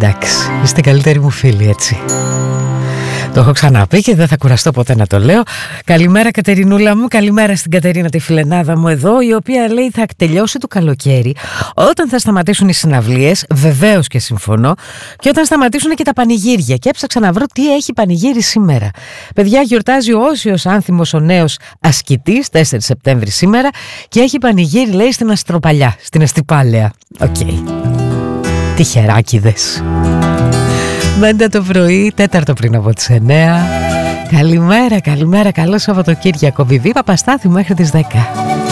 εντάξει, είστε καλύτεροι μου φίλοι, έτσι. Το έχω ξαναπεί και δεν θα κουραστώ ποτέ να το λέω. Καλημέρα Κατερινούλα μου, καλημέρα στην Κατερίνα τη φιλενάδα μου εδώ, η οποία λέει θα τελειώσει το καλοκαίρι όταν θα σταματήσουν οι συναυλίες, βεβαίως και συμφωνώ, και όταν σταματήσουν και τα πανηγύρια. Και έψαξα να βρω τι έχει πανηγύρι σήμερα. Παιδιά, γιορτάζει ο Όσιος Άνθιμος ο νέος ασκητής, 4 Σεπτέμβρη σήμερα, και έχει πανηγύρι, λέει, στην Αστροπαλιά, στην Αστυπάλαια. Οκ. Τυχεράκιδες. 5 το πρωί, 4 πριν από τις 9. Καλημέρα, καλό Σαββατοκύριακο. Βιβί Παπαστάθη μέχρι τις 10.